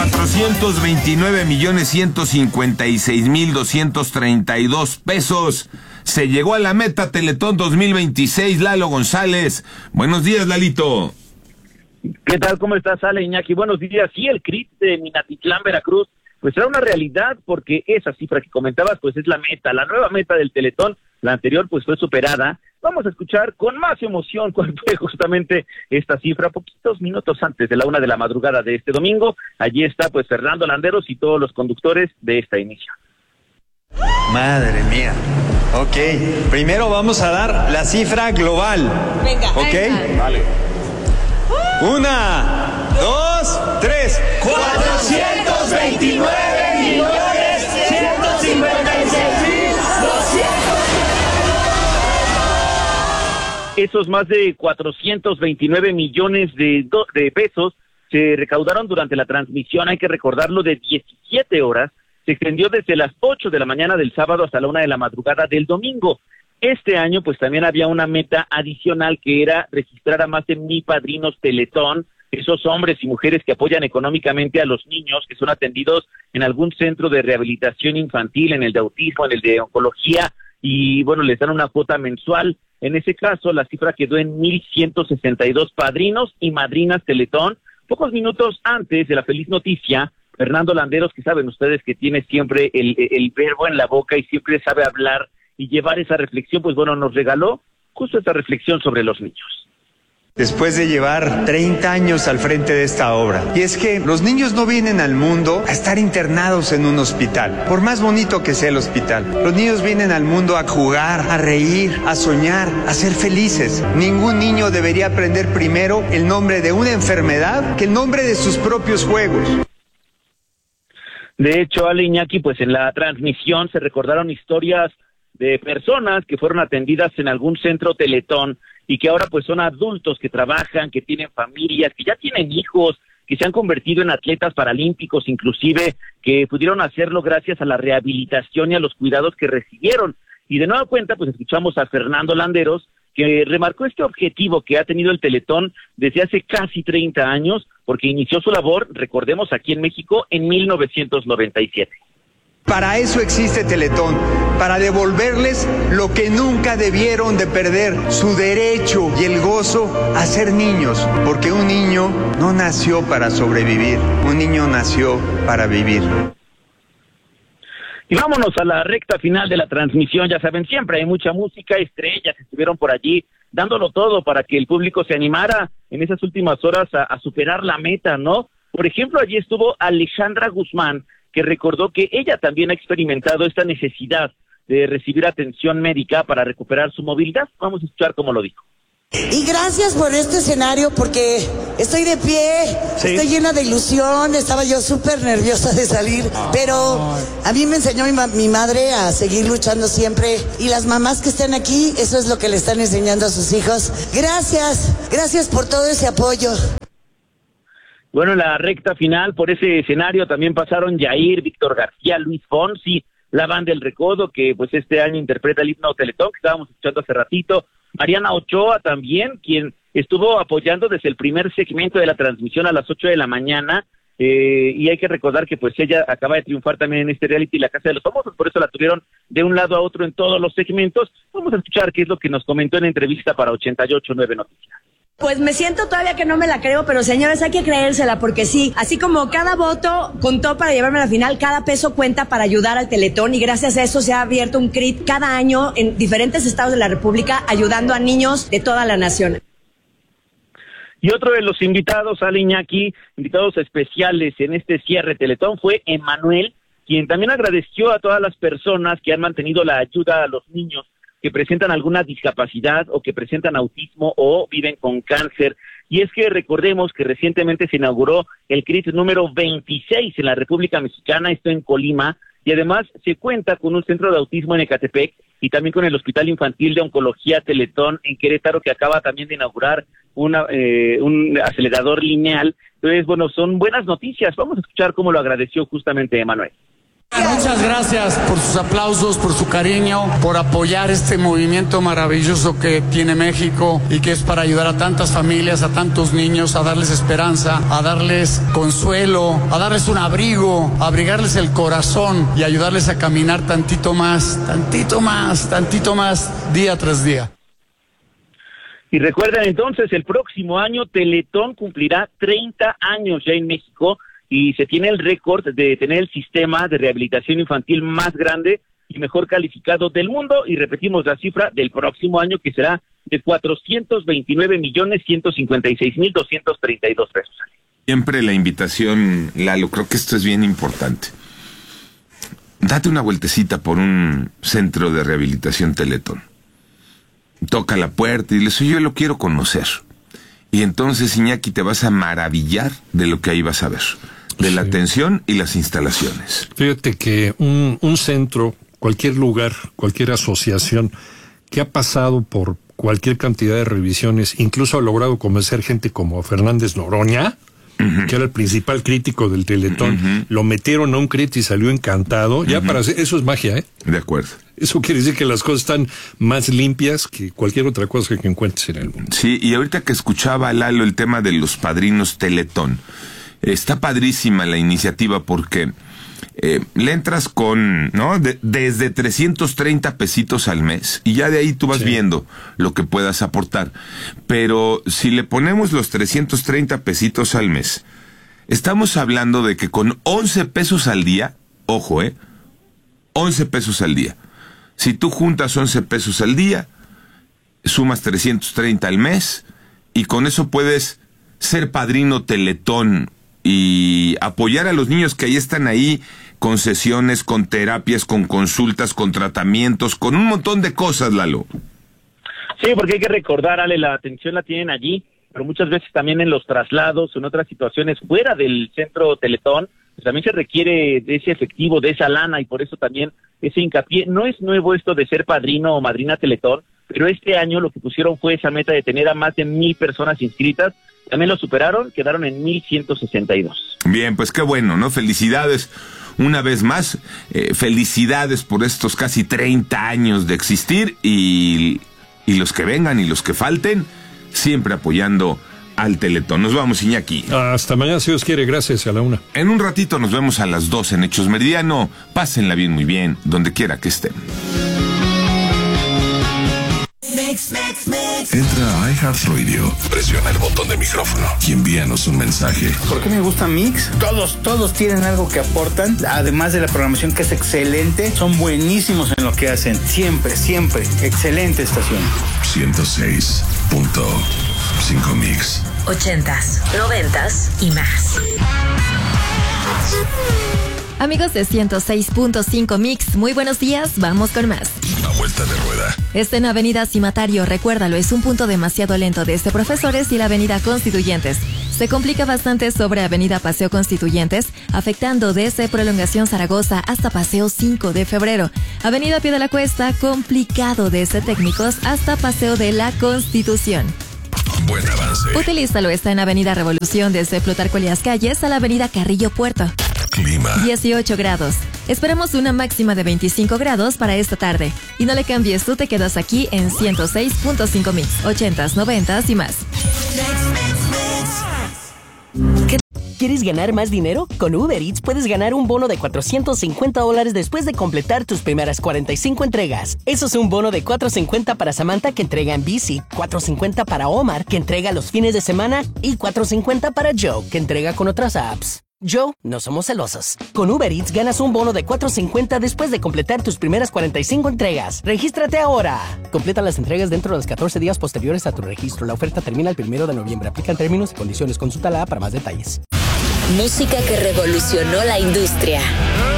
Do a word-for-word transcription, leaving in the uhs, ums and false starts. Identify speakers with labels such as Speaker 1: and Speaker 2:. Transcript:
Speaker 1: cuatrocientos veintinueve millones ciento cincuenta y seis mil doscientos treinta y dos pesos. Se llegó a la meta Teletón dos mil veintiséis, Lalo González. Buenos días, Lalito.
Speaker 2: ¿Qué tal? ¿Cómo estás, Ale, Iñaki? Buenos días. Sí, el C R I T de Minatitlán, Veracruz, pues era una realidad porque esa cifra que comentabas, pues es la meta, la nueva meta del Teletón. La anterior, pues fue superada. Vamos a escuchar con más emoción cuál fue justamente esta cifra, poquitos minutos antes de la una de la madrugada de este domingo. Allí está, pues, Fernando Landeros y todos los conductores de esta emisión.
Speaker 3: Madre mía. Ok, primero vamos a dar la cifra global.
Speaker 4: Venga.
Speaker 3: Ok.
Speaker 4: Venga.
Speaker 3: Vale. Una, dos, tres.
Speaker 5: cuatrocientos veintinueve millones ciento cincuenta y seis mil doscientos.
Speaker 2: Esos más de cuatrocientos veintinueve millones de, do, de pesos se recaudaron durante la transmisión, hay que recordarlo, de diecisiete horas. Se extendió desde las ocho de la mañana del sábado hasta la una de la madrugada del domingo. Este año, pues también había una meta adicional que era registrar a más de mil padrinos Teletón, esos hombres y mujeres que apoyan económicamente a los niños que son atendidos en algún centro de rehabilitación infantil, en el de autismo, en el de oncología, y bueno, les dan una cuota mensual. En ese caso, la cifra quedó en mil ciento sesenta y dos padrinos y madrinas Teletón. Pocos minutos antes de la feliz noticia, Fernando Landeros, que saben ustedes que tiene siempre el, el verbo en la boca y siempre sabe hablar y llevar esa reflexión, pues bueno, nos regaló justo esta reflexión sobre los niños.
Speaker 3: Después de llevar treinta años al frente de esta obra, y es que los niños no vienen al mundo a estar internados en un hospital, por más bonito que sea el hospital. Los niños vienen al mundo a jugar, a reír, a soñar, a ser felices. Ningún niño debería aprender primero el nombre de una enfermedad que el nombre de sus propios juegos.
Speaker 2: De hecho, Ale, Iñaki, pues en la transmisión se recordaron historias de personas que fueron atendidas en algún centro Teletón y que ahora pues son adultos que trabajan, que tienen familias, que ya tienen hijos, que se han convertido en atletas paralímpicos, inclusive que pudieron hacerlo gracias a la rehabilitación y a los cuidados que recibieron. Y de nueva cuenta, pues escuchamos a Fernando Landeros, que remarcó este objetivo que ha tenido el Teletón desde hace casi treinta años, porque inició su labor, recordemos, aquí en México en mil novecientos noventa y siete.
Speaker 3: Para eso existe Teletón, para devolverles lo que nunca debieron de perder, su derecho y el gozo a ser niños, porque un niño no nació para sobrevivir, un niño nació para vivir.
Speaker 2: Y vámonos a la recta final de la transmisión. Ya saben, siempre hay mucha música, estrellas estuvieron por allí dándolo todo para que el público se animara en esas últimas horas a, a superar la meta, ¿no? Por ejemplo, allí estuvo Alejandra Guzmán, que recordó que ella también ha experimentado esta necesidad de recibir atención médica para recuperar su movilidad. Vamos a escuchar cómo lo dijo.
Speaker 6: Y gracias por este escenario, porque estoy de pie, sí. Estoy llena de ilusión, estaba yo súper nerviosa de salir, pero a mí me enseñó mi, ma- mi madre a seguir luchando siempre, y las mamás que están aquí, eso es lo que le están enseñando a sus hijos. Gracias, gracias por todo ese apoyo.
Speaker 2: Bueno, en la recta final, por ese escenario también pasaron Yair, Víctor García, Luis Fonsi, la banda El Recodo, que pues este año interpreta el himno Teletón, que estábamos escuchando hace ratito, Mariana Ochoa también, quien estuvo apoyando desde el primer segmento de la transmisión a las ocho de la mañana, eh, y hay que recordar que pues ella acaba de triunfar también en este reality La Casa de los Famosos, por eso la tuvieron de un lado a otro en todos los segmentos. Vamos a escuchar qué es lo que nos comentó en entrevista para ochenta y ocho nueve Noticias.
Speaker 4: Pues me siento todavía que no me la creo, pero señores, hay que creérsela, porque sí, así como cada voto contó para llevarme a la final, cada peso cuenta para ayudar al Teletón, y gracias a eso se ha abierto un C R I T cada año en diferentes estados de la República, ayudando a niños de toda la nación.
Speaker 2: Y otro de los invitados, Ale, Iñaki, invitados especiales en este cierre Teletón, fue Emmanuel, quien también agradeció a todas las personas que han mantenido la ayuda a los niños que presentan alguna discapacidad o que presentan autismo o viven con cáncer. Y es que recordemos que recientemente se inauguró el C R I T número veintiséis en la República Mexicana, esto en Colima, y además se cuenta con un centro de autismo en Ecatepec y también con el Hospital Infantil de Oncología Teletón en Querétaro, que acaba también de inaugurar una, eh, un acelerador lineal. Entonces, bueno, son buenas noticias. Vamos a escuchar cómo lo agradeció justamente Emmanuel.
Speaker 7: Muchas gracias por sus aplausos, por su cariño, por apoyar este movimiento maravilloso que tiene México y que es para ayudar a tantas familias, a tantos niños, a darles esperanza, a darles consuelo, a darles un abrigo, a abrigarles el corazón y ayudarles a caminar tantito más, tantito más, tantito más, día tras día.
Speaker 2: Y recuerden entonces, el próximo año Teletón cumplirá treinta años ya en México y se tiene el récord de tener el sistema de rehabilitación infantil más grande y mejor calificado del mundo. Y repetimos la cifra del próximo año, que será de cuatrocientos veintinueve millones ciento cincuenta y seis mil doscientos treinta y dos pesos.
Speaker 1: Siempre la invitación, Lalo, creo que esto es bien importante. Date una vueltecita por un centro de rehabilitación Teletón. Toca la puerta y le dice, yo lo quiero conocer. Y entonces, Iñaki, te vas a maravillar de lo que ahí vas a ver. De la atención y las instalaciones.
Speaker 8: Fíjate que un, un centro, cualquier lugar, cualquier asociación que ha pasado por cualquier cantidad de revisiones, incluso ha logrado convencer gente como Fernández Noroña, uh-huh. que era el principal crítico del Teletón, uh-huh. lo metieron a un crit y salió encantado. Uh-huh. Ya para hacer, eso es magia, ¿eh?
Speaker 1: De acuerdo.
Speaker 8: Eso quiere decir que las cosas están más limpias que cualquier otra cosa que encuentres en el mundo.
Speaker 1: Sí, y ahorita que escuchaba a Lalo el tema de los padrinos Teletón, está padrísima la iniciativa porque eh, le entras con, ¿no? De, desde trescientos treinta pesitos al mes y ya de ahí tú vas sí. viendo lo que puedas aportar. Pero si le ponemos los trescientos treinta pesitos al mes, estamos hablando de que con once pesos al día, ojo, eh, once pesos al día. Si tú juntas once pesos al día, sumas trescientos treinta al mes y con eso puedes ser padrino Teletón y apoyar a los niños que ahí están ahí con sesiones, con terapias, con consultas, con tratamientos, con un montón de cosas, Lalo.
Speaker 2: Sí, porque hay que recordar, Ale, la atención la tienen allí, pero muchas veces también en los traslados o en otras situaciones fuera del centro Teletón, pues también se requiere de ese efectivo, de esa lana, y por eso también ese hincapié. No es nuevo esto de ser padrino o madrina Teletón, pero este año lo que pusieron fue esa meta de tener a más de mil personas inscritas. También lo superaron, quedaron en mil ciento sesenta y dos.
Speaker 1: Bien, pues qué bueno, ¿no? Felicidades una vez más, eh, felicidades por estos casi treinta años de existir y, y los que vengan y los que falten, siempre apoyando al Teletón. Nos vamos, Iñaki.
Speaker 8: Hasta mañana, si Dios quiere, gracias, a la una.
Speaker 1: En un ratito nos vemos a las dos en Hechos Meridiano. Pásenla bien, muy bien, donde quiera que estén.
Speaker 9: Mix, mix, mix. Entra a iHeartRadio, presiona el botón de micrófono y envíanos un mensaje.
Speaker 10: ¿Por qué me gusta Mix? Todos, todos tienen algo que aportan, además de la programación que es excelente, son buenísimos en lo que hacen, siempre, siempre, excelente estación.
Speaker 9: ciento seis punto cinco Mix.
Speaker 11: Ochentas, noventas y más. Amigos de ciento seis punto cinco Mix, muy buenos días, vamos con más.
Speaker 9: La vuelta de rueda.
Speaker 11: Está en Avenida Cimatario, recuérdalo, es un punto demasiado lento desde Profesores y la Avenida Constituyentes. Se complica bastante sobre Avenida Paseo Constituyentes, afectando desde Prolongación Zaragoza hasta Paseo cinco de febrero. Avenida Pie de la Cuesta, complicado desde Técnicos hasta Paseo de la Constitución.
Speaker 9: Buen avance.
Speaker 11: Utilízalo, está en Avenida Revolución desde Plutarco Elías Calles a la Avenida Carrillo Puerto.
Speaker 9: Clima.
Speaker 11: dieciocho grados. Esperamos una máxima de veinticinco grados para esta tarde. Y no le cambies, tú te quedas aquí en ciento seis punto cinco Mix, ochentas, noventas y más.
Speaker 12: ¿Qué? ¿Quieres ganar más dinero? Con Uber Eats puedes ganar un bono de cuatrocientos cincuenta dólares después de completar tus primeras cuarenta y cinco entregas. Eso es un bono de cuatrocientos cincuenta para Samantha, que entrega en bici, cuatrocientos cincuenta para Omar, que entrega los fines de semana, y cuatrocientos cincuenta para Joe, que entrega con otras apps. Joe, no somos celosos. Con Uber Eats ganas un bono de cuatrocientos cincuenta después de completar tus primeras cuarenta y cinco entregas. ¡Regístrate ahora! Completa las entregas dentro de los catorce días posteriores a tu registro. La oferta termina el primero de noviembre. Aplican términos y condiciones. Consúltala para más detalles.
Speaker 11: Música que revolucionó la industria.